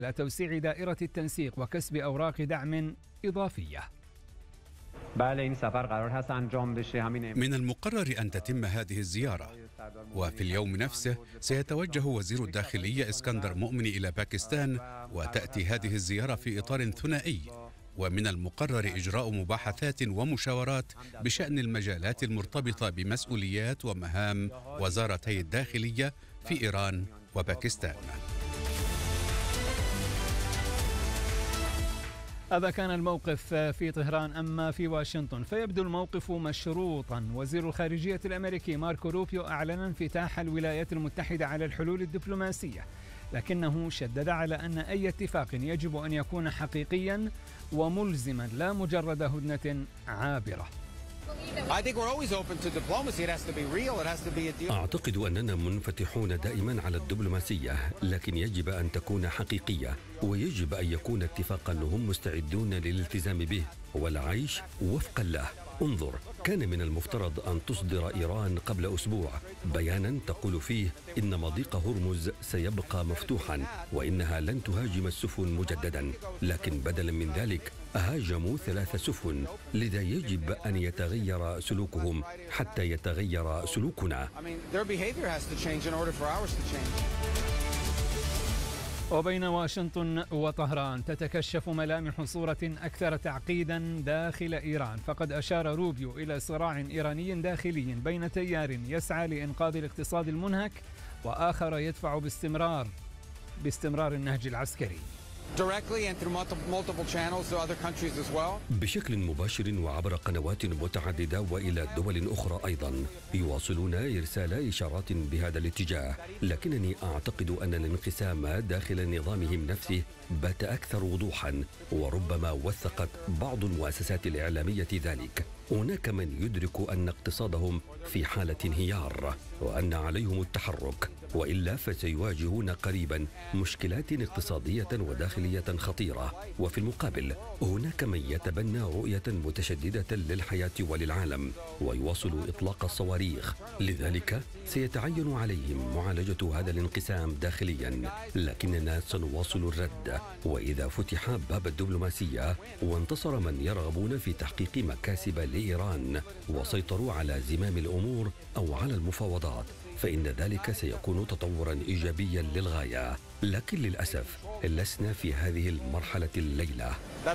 لتوسيع دائرة التنسيق وكسب أوراق دعم إضافية. من المقرر أن تتم هذه الزيارة، وفي اليوم نفسه سيتوجه وزير الداخلية اسكندر مؤمن إلى باكستان، وتأتي هذه الزيارة في إطار ثنائي، ومن المقرر إجراء مباحثات ومشاورات بشأن المجالات المرتبطة بمسؤوليات ومهام وزارتي الداخلية في إيران وباكستان. هذا كان الموقف في طهران. أما في واشنطن فيبدو الموقف مشروطا. وزير الخارجية الأمريكي ماركو روبيو أعلن انفتاح الولايات المتحدة على الحلول الدبلوماسية، لكنه شدد على أن أي اتفاق يجب أن يكون حقيقيا وملزما لا مجرد هدنة عابرة. أعتقد أننا منفتحون دائما على الدبلوماسية، لكن يجب أن تكون حقيقية، ويجب أن يكون اتفاقا هم مستعدون للالتزام به والعيش وفقا له. انظر، كان من المفترض أن تصدر إيران قبل أسبوع بيانا تقول فيه إن مضيق هرمز سيبقى مفتوحا وإنها لن تهاجم السفن مجددا، لكن بدلا من ذلك هاجموا 3 سفن. لذا يجب أن يتغير سلوكهم حتى يتغير سلوكنا. وبين واشنطن وطهران تتكشف ملامح صورة أكثر تعقيدا داخل إيران، فقد أشار روبيو إلى صراع إيراني داخلي بين تيار يسعى لإنقاذ الاقتصاد المنهك وآخر يدفع باستمرار النهج العسكري. بشكل مباشر وعبر قنوات متعددة وإلى دول أخرى أيضا يواصلون إرسال إشارات بهذا الاتجاه، لكنني أعتقد أن الانقسام داخل نظامهم نفسه بات أكثر وضوحا، وربما وثقت بعض المؤسسات الإعلامية ذلك. هناك من يدرك أن اقتصادهم في حالة انهيار وأن عليهم التحرك، وإلا فسيواجهون قريبا مشكلات اقتصادية وداخلية خطيرة. وفي المقابل هناك من يتبنى رؤية متشددة للحياة وللعالم ويواصل إطلاق الصواريخ، لذلك سيتعين عليهم معالجة هذا الانقسام داخليا، لكننا سنواصل الرد. وإذا فتح باب الدبلوماسية وانتصر من يرغبون في تحقيق مكاسب لإيران وسيطروا على زمام الأمور أو على المفاوضات، فإن ذلك سيكون تطورا إيجابيا للغاية، لكن للأسف لسنا في هذه المرحلة الليلة.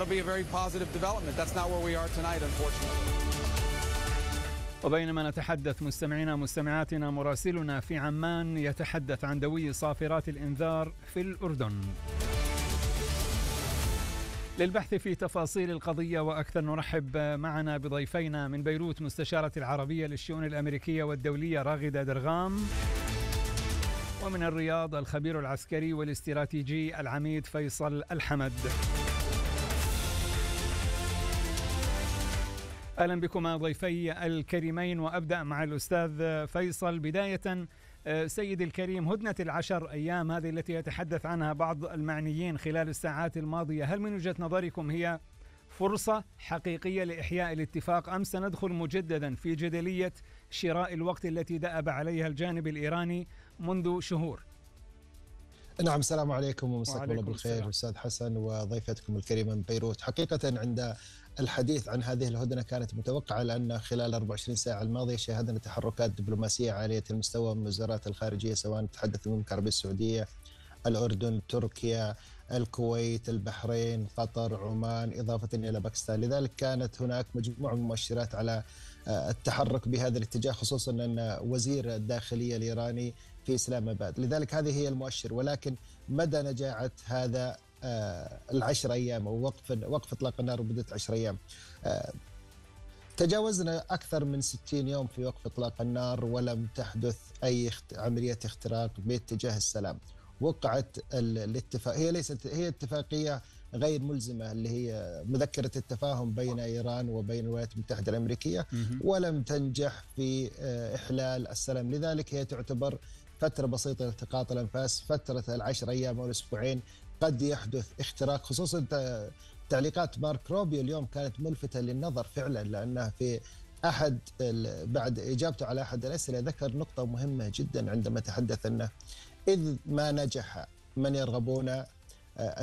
وبينما نتحدث مستمعاتنا مراسلنا في عمان يتحدث عن دوي صافرات الإنذار في الأردن. للبحث في تفاصيل القضية وأكثر نرحب معنا بضيفينا من بيروت مستشارة العربية للشؤون الأمريكية والدولية راغدة درغام، ومن الرياض الخبير العسكري والاستراتيجي العميد فيصل الحمد. أهلا بكما ضيفي الكريمين، وأبدأ مع الأستاذ فيصل. بداية سيد الكريم، هدنة 10 أيام هذه التي يتحدث عنها بعض المعنيين خلال الساعات الماضية، هل من وجهة نظركم هي فرصة حقيقية لإحياء الاتفاق أم سندخل مجددا في جدلية شراء الوقت التي دأب عليها الجانب الإيراني منذ شهور؟ نعم، السلام عليكم ومساكم الله بالخير أستاذ حسن وضيفتكم الكريمة من بيروت. حقيقة عند الحديث عن هذه الهدنة كانت متوقعة، لأن خلال 24 ساعة الماضية شاهدنا تحركات دبلوماسية عالية المستوى من وزارات الخارجية، سواء تحدث المملكة العربية السعودية، الأردن، تركيا، الكويت، البحرين، قطر، عمان، إضافة إلى باكستان. لذلك كانت هناك مجموعة من المؤشرات على التحرك بهذا الاتجاه، خصوصا أن وزير الداخلية الإيراني في إسلام آباد. لذلك هذه هي المؤشر، ولكن مدى نجاعة هذا 10 أيام أو وقف إطلاق النار لمدة 10 أيام. تجاوزنا أكثر من 60 يوم في وقف إطلاق النار ولم تحدث أي عملية اختراق باتجاه السلام. وقعت الاتفاق، هي اتفاقية غير ملزمة اللي هي مذكرة التفاهم بين إيران وبين الولايات المتحدة الأمريكية، ولم تنجح في إحلال السلام. لذلك هي تعتبر فترة بسيطة لالتقاط الأنفاس. فترة 10 أيام أو أسبوعين قد يحدث اختراق، خصوصا تعليقات مارك روبيو اليوم كانت ملفتة للنظر فعلا، لأنه في بعد إجابته على أحد الأسئلة ذكر نقطة مهمة جدا عندما تحدث أنه إذ ما نجح من يرغبون